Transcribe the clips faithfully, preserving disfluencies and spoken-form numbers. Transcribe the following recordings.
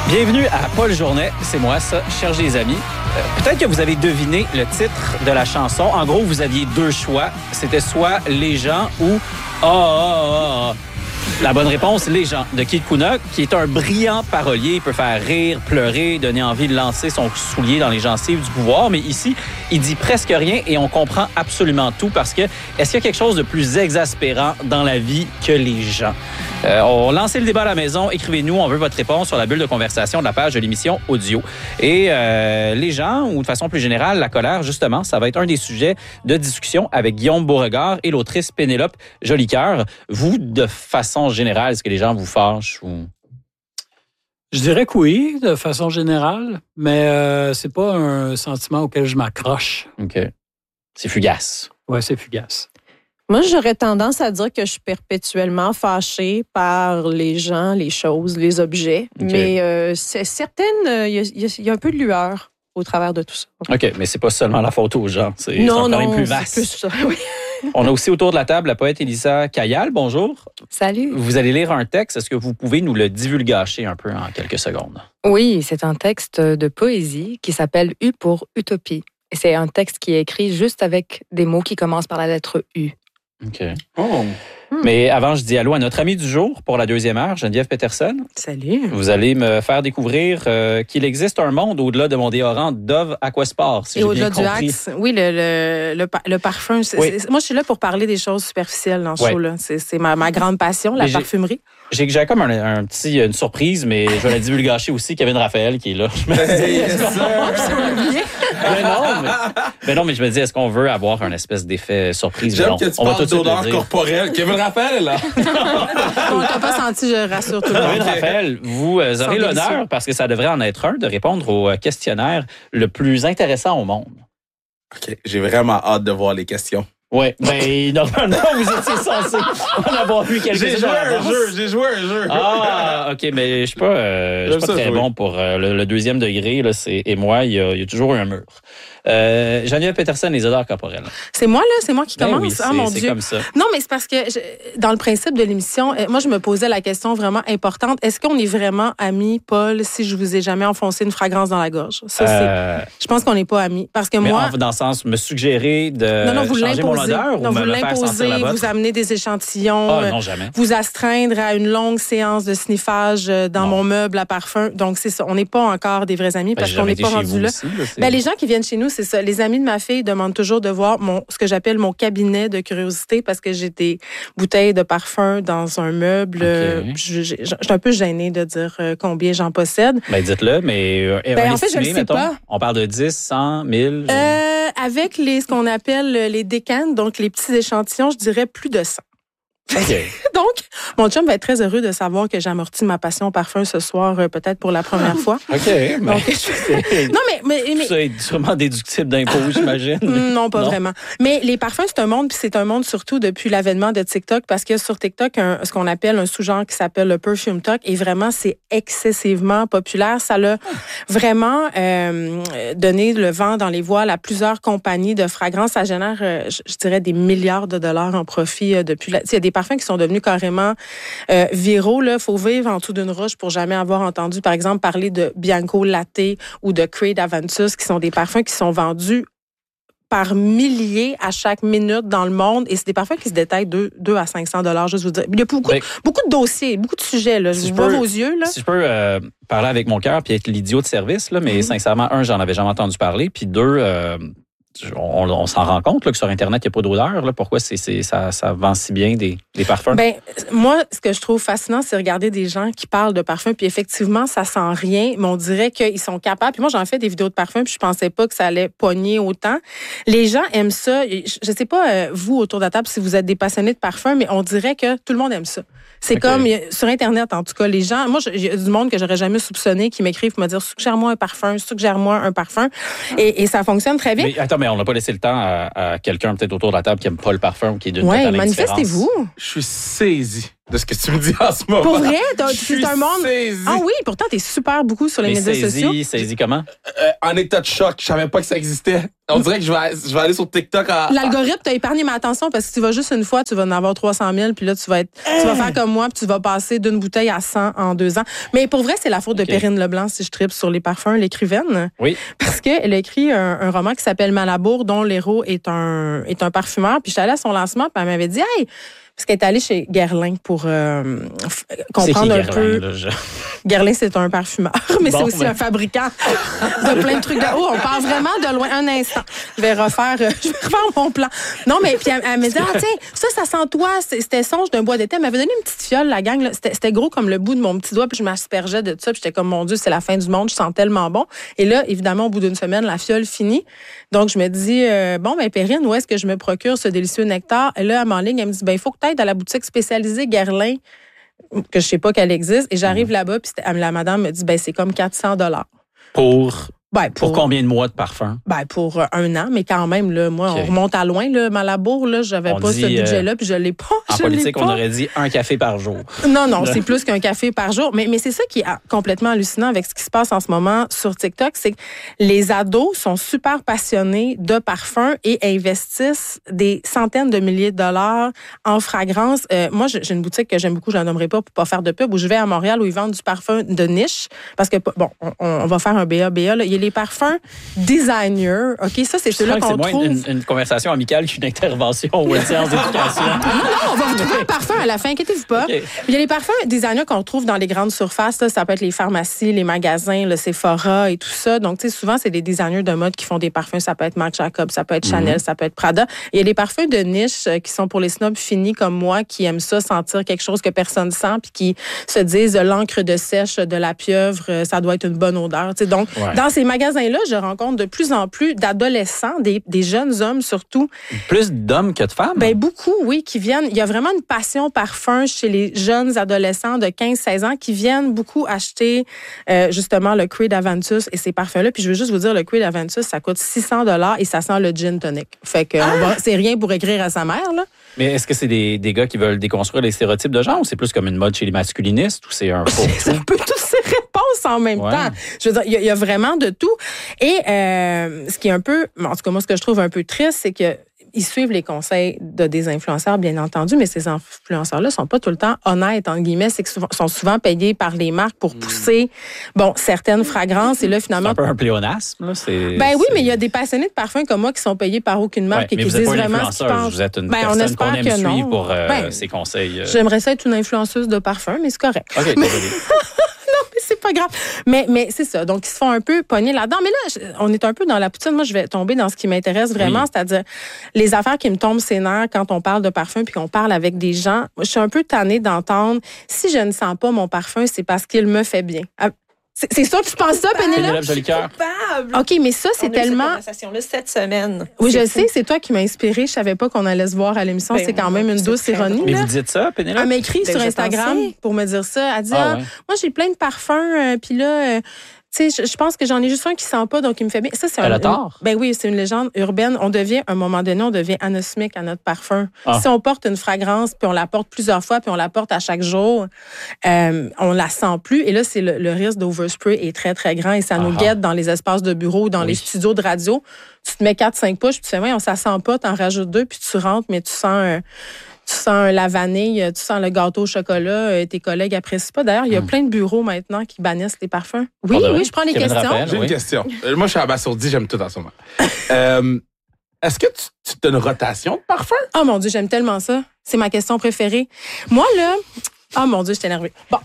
Bienvenue à Paul Journet, c'est moi ça, chers les amis. Euh, peut-être que vous avez deviné le titre de la chanson. En gros, vous aviez deux choix. C'était soit Les gens ou Ah, ah, ah, ah. La bonne réponse, Les gens, de Kid Kuna, qui est un brillant parolier. Il peut faire rire, pleurer, donner envie de lancer son soulier dans les gencives du pouvoir. Mais ici, il dit presque rien et on comprend absolument tout parce que est-ce qu'il y a quelque chose de plus exaspérant dans la vie que les gens? Euh, on lance le débat à la maison. Écrivez-nous, on veut votre réponse sur la bulle de conversation de la page de l'émission audio. Et euh, les gens, ou de façon plus générale, la colère, justement, ça va être un des sujets de discussion avec Guillaume Beauregard et l'autrice Pénélope Jolicoeur. Vous, de façon générale, est-ce que les gens vous fâchent ou... Je dirais que oui, de façon générale, mais euh, c'est pas un sentiment auquel je m'accroche. OK. C'est fugace. Ouais, c'est fugace. Moi, j'aurais tendance à dire que je suis perpétuellement fâchée par les gens, les choses, les objets. Okay. Mais euh, c'est certaine, il euh, y, y, y a un peu de lueur au travers de tout ça. OK, mais c'est pas seulement la faute aux gens. C'est, non, c'est un problème non, plus vaste. C'est plus ça, oui. On a aussi autour de la table la poète Elisa Cayal. Bonjour. Salut. Vous allez lire un texte. Est-ce que vous pouvez nous le divulgacher un peu en quelques secondes? Oui, c'est un texte de poésie qui s'appelle U pour Utopie. Et c'est un texte qui est écrit juste avec des mots qui commencent par la lettre U. OK. Oh. Mais avant, je dis allô à notre ami du jour pour la deuxième heure, Geneviève Peterson. Salut. Vous allez me faire découvrir euh, qu'il existe un monde au-delà de mon déodorant Dove Aquasport, si Et j'ai au-delà bien compris. du Axe, oui, le, le, le, le parfum. C'est, oui. c'est, moi, je suis là pour parler des choses superficielles dans ce ouais. show-là. C'est, c'est ma, ma grande passion, la Mais parfumerie. J'ai, j'ai comme un, un petit, une surprise, mais je vais la divulgacher aussi, Kevin Raphaël qui est là. Je me dis, est-ce qu'on... mais non, mais, mais non, mais je me dis, est-ce qu'on veut avoir un espèce d'effet surprise? J'aime non, que tu on va parles tout d'odeur corporelle. Kevin Raphaël est là. On t'a pas senti, je rassure tout le monde. Kevin Raphaël, vous euh, aurez l'honneur, parce que ça devrait en être un, de répondre au questionnaire le plus intéressant au monde. OK, j'ai vraiment hâte de voir les questions. Oui, mais normalement, vous étiez censé en avoir vu quelques-uns. J'ai joué un jeu, j'ai joué un jeu. Ah, OK, mais je suis pas, euh, je suis pas très jouer. bon pour euh, le, le deuxième degré. Là, c'est, et moi, il y, a, il y a toujours eu un mur. Euh, Geneviève Peterson, les odeurs corporelles. C'est moi, là? C'est moi qui commence? Ben oui, ah, mon c'est Dieu. comme ça. Non, mais c'est parce que je, dans le principe de l'émission, moi, je me posais la question vraiment importante. Est-ce qu'on est vraiment amis, Paul, si je vous ai jamais enfoncé une fragrance dans la gorge? Ça, euh, c'est, je pense qu'on n'est pas amis. Parce que mais moi. En, dans le sens, me suggérer de non, non, vous changer mon odeur non, ou vous me, me faire sentir la vôtre? Vous amener des échantillons. Ah, non, jamais. Vous astreindre à une longue séance de sniffage dans non. mon meuble à parfum. Donc, c'est ça. On n'est pas encore des vrais amis ben, parce qu'on n'est pas rendu là. Aussi, là ben, les gens qui viennent chez nous, c'est ça. Les amis de ma fille demandent toujours de voir mon, ce que j'appelle mon cabinet de curiosité parce que j'ai des bouteilles de parfum dans un meuble. Okay. Je, je, je, je suis un peu gênée de dire combien j'en possède. Ben, dites-le, mais euh, ben, un en fait, estimé, je le sais mettons. Pas. On parle de dix, cent, mille? Euh, avec les, ce qu'on appelle les décanes, donc les petits échantillons, je dirais plus de cent. Okay. Donc, mon chum va être très heureux de savoir que j'amortis ma passion parfum ce soir, euh, peut-être pour la première fois. OK. Mais Donc, je... non, mais... mais, mais... Ça est sûrement déductible d'impôts, j'imagine. Non, pas non? vraiment. Mais les parfums, c'est un monde, puis c'est un monde surtout depuis l'avènement de TikTok, parce que sur TikTok, un, ce qu'on appelle un sous-genre qui s'appelle le perfume talk, et vraiment, c'est excessivement populaire. Ça l'a vraiment euh, donné le vent dans les voiles à plusieurs compagnies de fragrances. Ça génère, euh, je, je dirais, des milliards de dollars en profit euh, depuis... La... Il y a des parfums qui sont devenus carrément euh, viraux. Il faut vivre en dessous d'une roche pour jamais avoir entendu, par exemple, parler de Bianco Latte ou de Creed Aventus, qui sont des parfums qui sont vendus par milliers à chaque minute dans le monde. Et c'est des parfums qui se détaillent de deux à cinq cents dollars, juste vous dire. Il y a beaucoup, ben, beaucoup de dossiers, beaucoup de sujets. Là. Si je vois vos yeux. Là. Si je peux euh, parler avec mon cœur puis être l'idiot de service, là, mais mm-hmm. sincèrement, un, j'en avais jamais entendu parler. Puis deux... Euh, On, on s'en rend compte là, que sur Internet, il n'y a pas d'odeur. Là. Pourquoi c'est, c'est, ça, ça vend si bien des, des parfums? Ben, moi, ce que je trouve fascinant, c'est regarder des gens qui parlent de parfums, puis effectivement, ça sent rien, mais on dirait qu'ils sont capables. Puis moi, j'en fais des vidéos de parfums, puis je pensais pas que ça allait pogner autant. Les gens aiment ça. Je sais pas, euh, vous, autour de la table, si vous êtes des passionnés de parfums, mais on dirait que tout le monde aime ça. C'est okay. Comme, sur Internet, en tout cas, les gens... Moi, il y a du monde que j'aurais jamais soupçonné qui m'écrivent pour me dire « Suggère-moi un parfum, suggère-moi un parfum. » Et, et ça fonctionne très bien. Mais attends, mais on n'a pas laissé le temps à, à quelqu'un peut-être autour de la table qui n'aime pas le parfum ou qui est d'une ouais, totale indifférence. manifestez-vous. Je suis saisi. de ce que tu me dis en ce moment. Pour vrai, Je c'est suis un monde. saisi. Ah oui, pourtant, t'es super beaucoup sur les Mais médias sociaux. saisi, saisi comment? Euh, en état de choc, je savais pas que ça existait. On dirait que je vais, je vais aller sur TikTok à... L'algorithme t'a épargné ma attention parce que tu vas juste une fois, tu vas en avoir trois cent mille, puis là, tu vas être, tu vas faire comme moi, puis tu vas passer d'une bouteille à cent en deux ans. Mais pour vrai, c'est la faute Okay. de Perrine Leblanc si je tripe sur les parfums, l'écrivaine. Oui. Parce qu'elle a écrit un, un roman qui s'appelle Malabour, dont l'héros est un, est un parfumeur. Puis j'étais allée à son lancement, puis elle m'avait dit, hey, parce qu'elle est allée chez Guerlain pour euh, f- comprendre C'est un qui, peu. Guerlain, là, je- Guerlain, c'est un parfumeur, mais Bon, c'est aussi ben. un fabricant de plein de trucs. De... Oh, on part vraiment de loin. Un instant. Je vais refaire, euh, je vais refaire mon plan. Non, mais puis elle, elle me dit, ah, tiens, ça, ça sent toi. C'est- C'était songe d'un bois d'été. Elle m'avait donné une petite fiole, la gang. là. C'était c'était gros comme le bout de mon petit doigt, puis je m'aspergeais de ça. Puis j'étais comme, mon Dieu, c'est la fin du monde. Je sens tellement bon. Et là, évidemment, au bout d'une semaine, la fiole finit. Donc, je me dis, euh, bon, ben, Perrine, où est-ce que je me procure ce délicieux nectar? Et là, elle m'enligne, elle me dit, ben, il faut que tu ailles dans la boutique spécialisée Guerlain, que je sais pas qu'elle existe. Et j'arrive là-bas, puis c'était- la madame me dit, ben, c'est comme quatre cents dollars. Pour, Ben, pour combien de mois de parfum? Ben, pour euh, un an, mais quand même, là, moi, OK. on remonte à loin, là, Malabour, là, j'avais On pas dit, ce budget-là, euh, puis je l'ai pas. En je politique, l'ai on pas. aurait dit un café par jour. Non, non, c'est plus qu'un café par jour. Mais, mais c'est ça qui est ah, complètement hallucinant avec ce qui se passe en ce moment sur TikTok, c'est que les ados sont super passionnés de parfums et investissent des centaines de milliers de dollars en fragrance. Euh, moi, j'ai j'ai une boutique que j'aime beaucoup, je la nommerai pas pour pas faire de pub, où je vais à Montréal où ils vendent du parfum de niche. Parce que, bon, on, on va faire un B A B A. Là. Il y a les parfums designer. OK, ça, c'est Je ceux-là sens que qu'on c'est moins trouve. une, une conversation amicale qu'une intervention ou une séance d'éducation. Non, on va vous trouver un parfum à la fin, inquiétez-vous pas. OK. Il y a les parfums designers qu'on trouve dans les grandes surfaces. Là, ça peut être les pharmacies, les magasins, le Sephora et tout ça. Donc, tu sais, souvent, c'est des designers de mode qui font des parfums. Ça peut être Marc Jacobs, ça peut être Chanel, ça peut être Prada. Il y a les parfums de niche euh, qui sont pour les snobs finis comme moi, qui aiment ça, sentir quelque chose que personne sent, puis qui se disent euh, l'encre de sèche de la pieuvre, euh, ça doit être une bonne odeur. Tu sais, donc, Ouais. dans ces magasins-là, je rencontre de plus en plus d'adolescents, des, des jeunes hommes surtout, Plus d'hommes que de femmes? ben beaucoup, oui, qui viennent. Il y a vraiment une passion parfum chez les jeunes adolescents de quinze seize ans qui viennent beaucoup acheter euh, justement le Creed Aventus et ces parfums-là. Puis je veux juste vous dire, le Creed Aventus, ça coûte six cents dollars et ça sent le gin tonic. Fait que on va- c'est rien pour écrire à sa mère, là. Mais est-ce que c'est des, des gars qui veulent déconstruire les stéréotypes de genre ou c'est plus comme une mode chez les masculinistes ou c'est un faux C'est un peu toutes ces réponses en même Ouais. temps. Je veux dire, il y, a- il y a vraiment de tout. Et euh, ce qui est un peu, en tout cas, moi, ce que je trouve un peu triste, c'est que ils suivent les conseils de des influenceurs, bien entendu, mais ces influenceurs-là sont pas tout le temps honnêtes, entre guillemets. C'est qu'ils sont souvent payés par les marques pour pousser, bon, certaines fragrances. Et là, C'est finalement, un peu un pléonasme, là. C'est, ben oui, c'est- mais il y a des passionnés de parfums comme moi qui sont payés par aucune marque Ouais, et mais qui vous êtes disent pas une vraiment ce qu'ils influenceuse, pensent. vous êtes une Ben, on personne espère qu'on aime que non. suivre pour euh, Ben, ses conseils. euh. J'aimerais ça être une influenceuse de parfum, mais c'est correct. OK, désolé. Mais c'est pas grave. Mais, mais c'est ça. Donc, ils se font un peu pogner là-dedans. Mais là, je- on est un peu dans la poutine. Moi, je vais tomber dans ce qui m'intéresse vraiment, Oui. c'est-à-dire les affaires qui me tombent ses nerfs quand on parle de parfum puis qu'on parle avec des gens. Moi, je suis un peu tannée d'entendre si je ne sens pas mon parfum, c'est parce qu'il me fait bien. Ah, C'est c'est sûr que tu penses ça, Pénélope? Pénélope Jolicoeur. Coupable. OK, mais ça, c'est On a eu cette tellement. conversation-là cette semaine. Oui, je C'est sais, c'est toi qui m'as inspirée. Je savais pas qu'on allait se voir à l'émission. Ben, c'est quand moi, même une c'est douce très ironie. drôle. Mais là. vous dites ça, Pénélope? Elle m'a écrit Ben, sur je Instagram pensais. pour me dire ça. Elle dit, Ah ah, ouais. moi, j'ai plein de parfums, euh, puis là, euh, tu sais, je, je pense que j'en ai juste un qui sent pas, donc il me fait bien. Ça, c'est Elle un, a tort. Ben oui, c'est une légende urbaine. On devient, à un moment donné, on devient anosmique à notre parfum. Ah. Si on porte une fragrance, puis on la porte plusieurs fois, puis on la porte à chaque jour, euh, on la sent plus. Et là, c'est le, le risque d'overspray est très, très grand et ça nous Ah. guette dans les espaces de bureau, dans Oui. les studios de radio. Tu te mets quatre cinq poches, puis tu fais, ouais, on ça sent pas, t'en rajoutes deux, puis tu rentres, mais tu sens un, tu sens la vanille, tu sens le gâteau au chocolat, euh, tes collègues apprécient pas. D'ailleurs, il y a Mm. plein de bureaux maintenant qui bannissent les parfums. Oui, Pour de vrai? oui, je prends les Kevin questions. Raphaël. J'ai Oui. une question. Euh, Moi, je suis abasourdi, j'aime tout en ce moment. Euh, Est-ce que tu, tu as une rotation de parfum? Oh mon Dieu, j'aime tellement ça. C'est ma question préférée. Moi, là, oh mon Dieu, je suis énervée. Bon.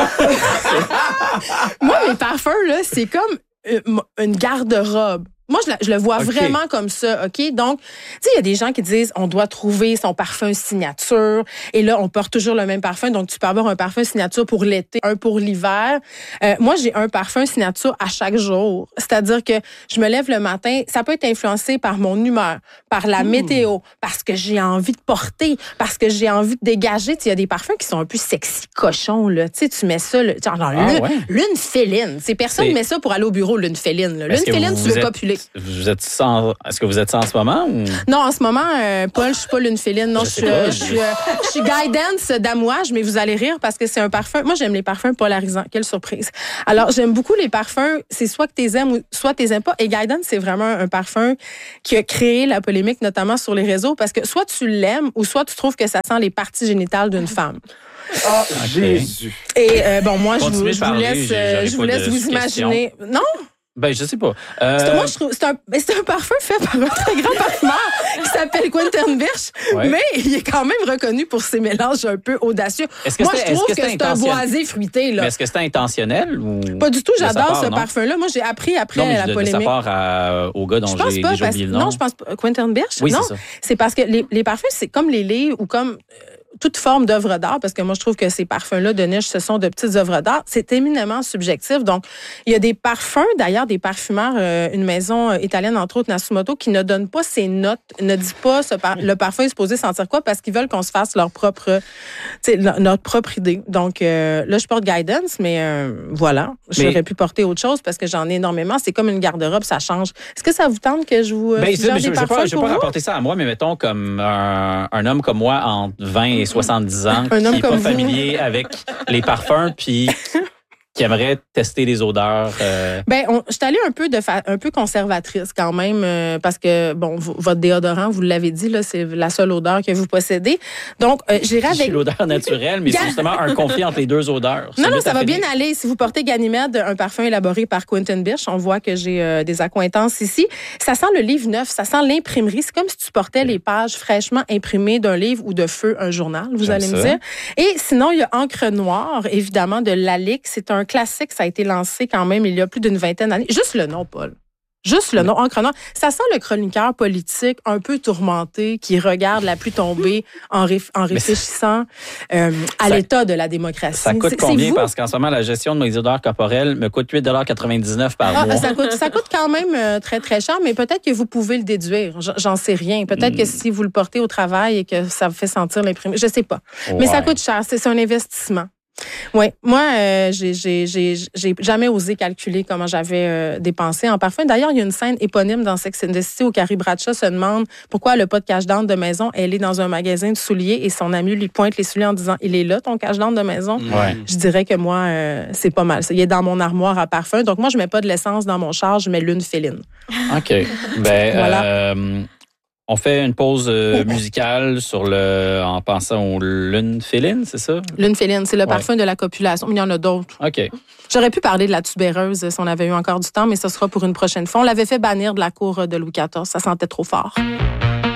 Moi, mes parfums, là, c'est comme une, une garde-robe. Moi, je, la- je le vois OK. vraiment comme ça, OK? Donc, tu sais, il y a des gens qui disent on doit trouver son parfum signature. Et là, on porte toujours le même parfum. Donc, tu peux avoir un parfum signature pour l'été, un pour l'hiver. Euh, moi, j'ai un parfum signature à chaque jour. C'est-à-dire que je me lève le matin. Ça peut être influencé par mon humeur, par la météo, parce que j'ai envie de porter, parce que j'ai envie de dégager. Tu sais, il y a des parfums qui sont un peu sexy cochons, là. Tu sais, tu mets ça, là, genre, Ah, lune, ouais. lune féline. C'est personne C'est- met ça pour aller au bureau, lune féline, là. Lune Est-ce que féline, vous tu veux êtes- copuler. vous êtes sans, est-ce que vous êtes ça en ce moment? Ou? Non, en ce moment, euh, Paul, je suis pas l'une féline. Non, je, je suis, euh, je suis, euh, je suis guidance d'amouage, mais vous allez rire parce que c'est un parfum. Moi, j'aime les parfums polarisants. Quelle surprise. Alors, j'aime beaucoup les parfums. C'est soit que tu les aimes ou soit tu les aimes pas. Et guidance, c'est vraiment un parfum qui a créé la polémique, notamment sur les réseaux, parce que soit tu l'aimes ou soit tu trouves que ça sent les parties génitales d'une femme. Ah, oh, Jésus. Et euh, bon, moi, je vous, je vous parler, laisse, euh, je vous laisse vous imaginer. Non? Ben, je sais pas. Euh... C'est, moi, je trouve, c'est un, c'est un parfum fait par un très grand parfumeur qui s'appelle Quentin Birch, ouais. mais il est quand même reconnu pour ses mélanges un peu audacieux. Est-ce que moi, c'est, je trouve est-ce que, que c'est un boisé fruité. Là. Mais est-ce que c'est intentionnel? Ou... Pas du tout, j'adore part, ce non? parfum-là. Moi, j'ai appris après non, mais la de, polémique. De sa part à, au gars dont je pense j'ai pas, déjà parce, oublié le nom. Non, je pense pas. Quentin Birch? Oui, non, c'est ça. C'est parce que les, les parfums, c'est comme les livres ou comme... toute forme d'œuvre d'art, parce que moi, je trouve que ces parfums-là de niche, ce sont de petites œuvres d'art. C'est éminemment subjectif. Donc, il y a des parfums, d'ailleurs, des parfumeurs, euh, une maison italienne, entre autres, Nasumoto, qui ne donne pas ses notes, ne dit pas ce par- le parfum est supposé sentir quoi, parce qu'ils veulent qu'on se fasse leur propre, tu sais, notre propre idée. Donc, euh, là, je porte Guidance, mais euh, voilà. Mais... J'aurais pu porter autre chose parce que j'en ai énormément. C'est comme une garde-robe, ça change. Est-ce que ça vous tente que je vous euh, ben, suggère je, des je, parfums je ne vais pas, vous? rapporter ça à moi, mais mettons comme un, un homme comme moi entre vingt et soixante-dix ans un qui n'est pas vous. familier avec les parfums puis qui aimerait tester les odeurs. Euh... Ben, on, je suis allée un peu de fa- un peu conservatrice quand même euh, parce que bon, v- votre déodorant, vous l'avez dit là, c'est la seule odeur que vous possédez. Donc, euh, j'irai avec c'est l'odeur naturelle, mais c'est justement un conflit entre les deux odeurs. Non, non, ça va bien aller. Si vous portez Ganymède, un parfum élaboré par Quentin Birch, on voit que j'ai euh, des accointances ici. Ça sent le livre neuf, ça sent l'imprimerie. C'est comme si tu portais les pages fraîchement imprimées d'un livre ou de Feu, un journal, vous J'aime allez ça. me dire. Et sinon, il y a Encre noire, évidemment, de Lalique. C'est un classique, ça a été lancé quand même il y a plus d'une vingtaine d'années. Juste le nom, Paul. Juste le nom, Encre noire. Ça sent le chroniqueur politique un peu tourmenté qui regarde la pluie tomber en, réf- en réfléchissant euh, à ça, l'état de la démocratie. Ça coûte c'est, combien? c'est Parce qu'en ce moment, la gestion de mes odeurs corporelles me coûte huit dollars quatre-vingt-dix-neuf par ah, mois. Ça coûte, ça coûte quand même euh, très, très cher, mais peut-être que vous pouvez le déduire. J'en sais rien. Peut-être mm. que si vous le portez au travail et que ça vous fait sentir l'imprimé, je sais pas. Ouais. Mais ça coûte cher. C'est, c'est un investissement. Oui, moi, euh, j'ai, j'ai, j'ai, j'ai jamais osé calculer comment j'avais euh, dépensé en parfum. D'ailleurs, il y a une scène éponyme dans Sex and the City où Carrie Bradshaw se demande pourquoi elle n'a pas de cache-dente de maison. Elle est dans un magasin de souliers et son ami lui pointe les souliers en disant « Il est là, ton cache-dente de maison? Ouais. » Je dirais que moi, euh, c'est pas mal. Il est dans mon armoire à parfum. Donc, moi, je mets pas de l'essence dans mon char, je mets l'une féline. OK. Ben, voilà. Euh... On fait une pause euh, musicale sur le, en pensant au lune féline, c'est ça? Lune féline, c'est le ouais. parfum de la copulation. Mais il y en a d'autres. OK. J'aurais pu parler de la tubéreuse si on avait eu encore du temps, mais ce sera pour une prochaine fois. On l'avait fait bannir de la cour de Louis quatorze. Ça sentait trop fort.